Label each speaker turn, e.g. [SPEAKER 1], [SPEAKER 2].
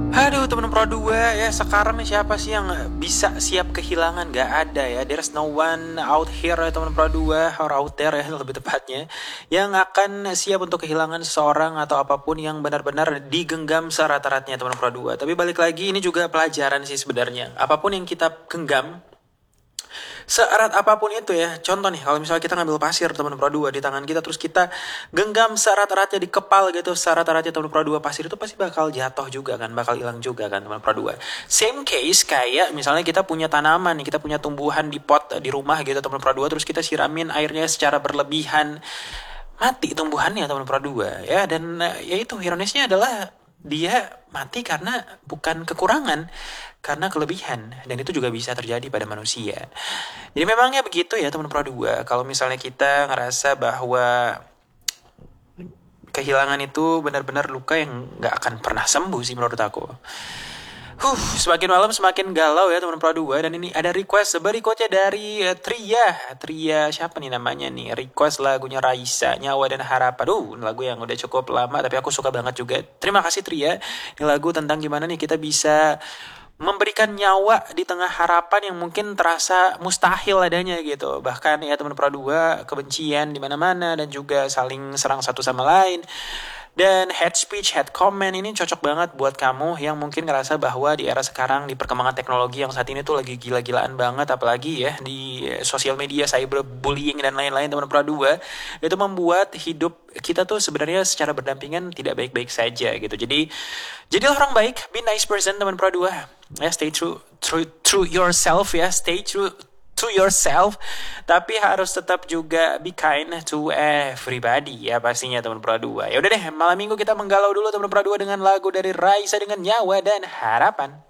[SPEAKER 1] Aduh teman Pro 2 ya, sekarang nih siapa sih yang bisa siap kehilangan? Gak ada ya. There's no one out here ya teman Pro 2, or out there ya lebih tepatnya, yang akan siap untuk kehilangan seseorang atau apapun yang benar-benar digenggam serat-eratnya teman Pro 2. Tapi balik lagi, ini juga pelajaran sih sebenarnya. Apapun yang kita genggam, seerat apapun itu ya. Contoh nih, kalau misalnya kita ngambil pasir teman Pro 2 di tangan kita, terus kita genggam seerat-eratnya di kepal gitu, seerat-eratnya teman Pro 2, pasir itu pasti bakal jatuh juga kan, bakal hilang juga kan teman Pro 2. Same case kayak misalnya kita punya tanaman nih, kita punya tumbuhan di pot di rumah gitu teman Pro 2, terus kita siramin airnya secara berlebihan, mati tumbuhannya teman Pro 2 ya. Dan ya itu ironisnya adalah dia mati karena bukan kekurangan, karena kelebihan, dan itu juga bisa terjadi pada manusia. Jadi memangnya begitu ya teman Pro 2. Kalau misalnya kita ngerasa bahwa kehilangan itu benar-benar luka yang gak akan pernah sembuh sih menurut aku. Semakin malam semakin galau ya teman Pro 2. Dan ini ada request berikutnya dari Tria siapa nih namanya nih, request lagunya Raisa, Nyawa dan Harapan. Lagu yang udah cukup lama tapi aku suka banget juga. Terima kasih Tria. Ini lagu tentang gimana nih kita bisa memberikan nyawa di tengah harapan yang mungkin terasa mustahil adanya gitu. Bahkan ya teman Pro 2, kebencian di mana-mana dan juga saling serang satu sama lain. Dan hate speech, hate comment ini cocok banget buat kamu yang mungkin ngerasa bahwa di era sekarang, di perkembangan teknologi yang saat ini tuh lagi gila-gilaan banget, apalagi ya di sosial media, cyberbullying dan lain-lain teman Pro 2, itu membuat hidup kita tuh sebenarnya secara berdampingan tidak baik-baik saja gitu. Jadi jadilah orang baik, be nice person teman Pro 2. Ya, stay true yourself ya, stay true to yourself, tapi harus tetap juga be kind to everybody ya pastinya teman Pro 2. Ya udah deh, malam minggu kita menggalau dulu teman Pro 2 dengan lagu dari Raisa dengan Nyawa dan Harapan.